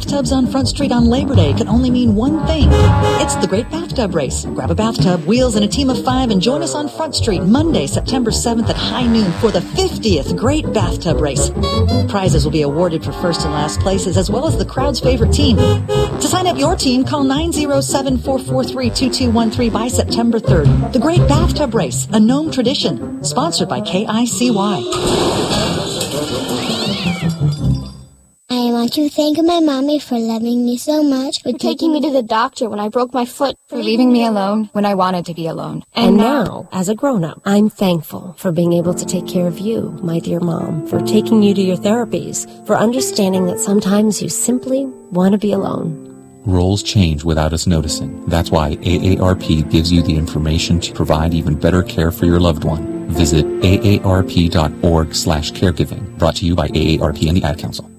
bathtubs on Front Street on Labor Day can only mean one thing. It's the Great Bathtub Race. Grab a bathtub, wheels, and a team of 5 and join us on Front Street Monday, September 7th at high noon for the 50th Great Bathtub Race. Prizes will be awarded for first and last places as well as the crowd's favorite team. To sign up your team, call 907-443-2213 by September 3rd. The Great Bathtub Race, a Nome tradition, sponsored by KICY. I want to thank my mommy for loving me so much, for taking me to the doctor when I broke my foot, for leaving me alone when I wanted to be alone. And now, as a grown-up, I'm thankful for being able to take care of you, my dear mom, for taking you to your therapies, for understanding that sometimes you simply want to be alone. Roles change without us noticing. That's why AARP gives you the information to provide even better care for your loved one. Visit aarp.org/caregiving. Brought to you by AARP and the Ad Council.